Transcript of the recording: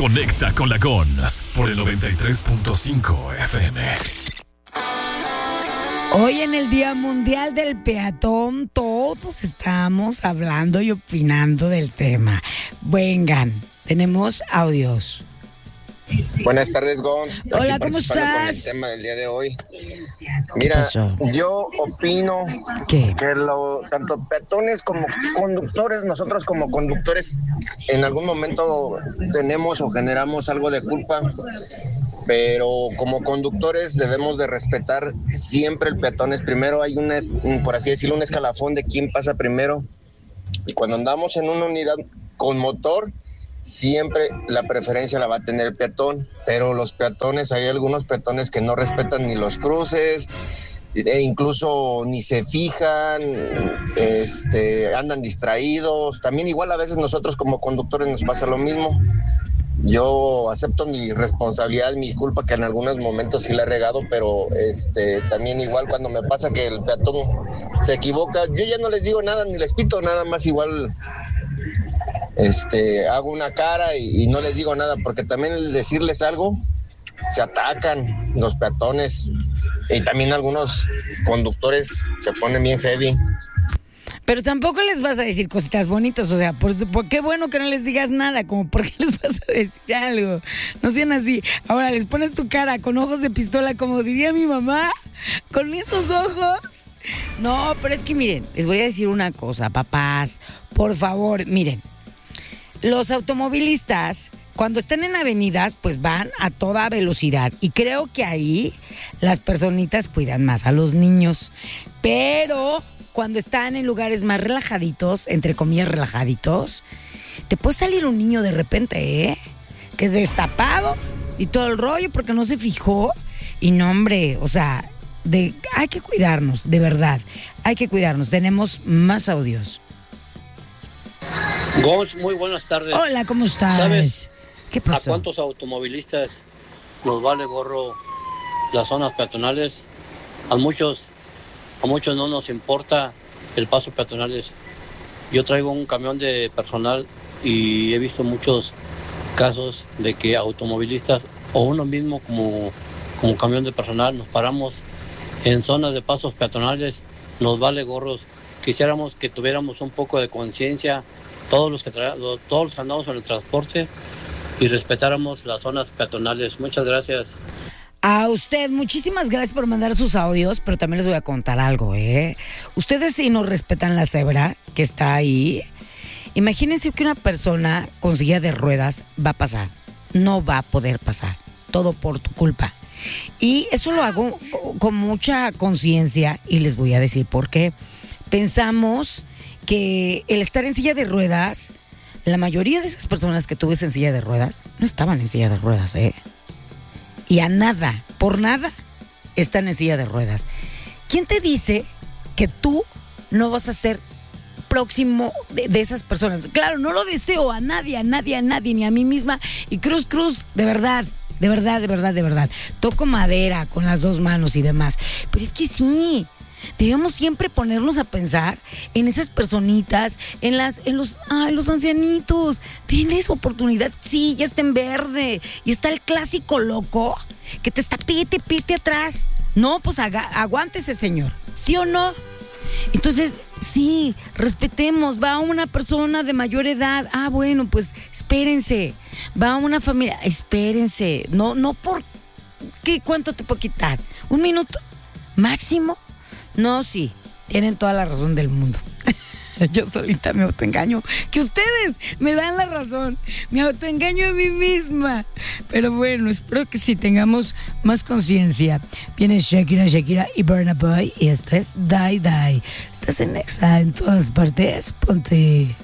Conexa con la GONS por el 93.5 FM. Hoy en el Día Mundial del Peatón, todos estamos hablando y opinando del tema. Vengan, tenemos audios. Buenas tardes, Gons. Hola, ¿cómo estás? Con el tema del día de hoy. Mira, yo opino que tanto peatones como conductores, nosotros como conductores, en algún momento tenemos o generamos algo de culpa, pero como conductores debemos de respetar siempre el peatón es primero. Hay por así decirlo, un escalafón de quién pasa primero. Y cuando andamos en una unidad con motor, siempre la preferencia la va a tener el peatón, pero los peatones, hay algunos peatones que no respetan ni los cruces, e incluso ni se fijan, andan distraídos. También igual a veces nosotros como conductores nos pasa lo mismo. Yo acepto mi responsabilidad, mi culpa, que en algunos momentos sí la he regado, pero también igual cuando me pasa que el peatón se equivoca, yo ya no les digo nada, ni les pito, nada más igual hago una cara y no les digo nada, porque también el decirles algo se atacan los peatones y también algunos conductores se ponen bien heavy. Pero tampoco les vas a decir cositas bonitas, o sea, por qué bueno que no les digas nada, como por qué les vas a decir algo. No sean así. Ahora les pones tu cara con ojos de pistola, como diría mi mamá, con esos ojos. No, pero es que miren, les voy a decir una cosa, papás, por favor, miren. Los automovilistas, cuando están en avenidas, pues van a toda velocidad. Y creo que ahí las personitas cuidan más a los niños. Pero cuando están en lugares más relajaditos, entre comillas relajaditos, te puede salir un niño de repente, ¿eh? Que destapado y todo el rollo porque no se fijó. Y no, hombre, o sea, hay que cuidarnos, de verdad. Hay que cuidarnos. Tenemos más audios. Gons, muy buenas tardes. Hola, ¿cómo estás? ¿Sabes qué pasó? a cuántos automovilistas nos vale gorro las zonas peatonales? A muchos no nos importa el paso peatonales. Yo traigo un camión de personal y he visto muchos casos de que automovilistas o uno mismo como camión de personal nos paramos en zonas de pasos peatonales, nos vale gorros. Quisiéramos que tuviéramos un poco de conciencia todos los que andamos en el transporte y respetáramos las zonas peatonales. Muchas gracias. A usted, muchísimas gracias por mandar sus audios, pero también les voy a contar algo, ¿eh? Ustedes si no respetan la cebra que está ahí, imagínense que una persona con silla de ruedas va a pasar, no va a poder pasar, todo por tu culpa. Y eso lo hago con mucha conciencia y les voy a decir por qué. Pensamos que el estar en silla de ruedas, la mayoría de esas personas que tú ves en silla de ruedas no estaban en silla de ruedas, ¿eh? Y por nada, están en silla de ruedas. ¿Quién te dice que tú no vas a ser próximo de esas personas? Claro, no lo deseo a nadie, ni a mí misma. Y cruz, de verdad. Toco madera con las dos manos y demás. Pero es que sí. Debemos siempre ponernos a pensar en esas personitas, en los ancianitos. Denles oportunidad. Sí, ya está en verde. Y está el clásico loco que te está pete atrás. No, pues aguántese, señor. ¿Sí o no? Entonces, sí, respetemos. Va una persona de mayor edad. Ah, bueno, pues espérense. Va una familia. Espérense. No por... ¿Cuánto te puedo quitar? ¿1 minuto? ¿Máximo? No, sí, tienen toda la razón del mundo. Yo solita me autoengaño. Que ustedes me dan la razón. Me autoengaño a mí misma. Pero bueno, espero que sí tengamos más conciencia. Viene Shakira y Burna Boy. Y esto es Die Die. Estás en Nexa en todas partes. Ponte.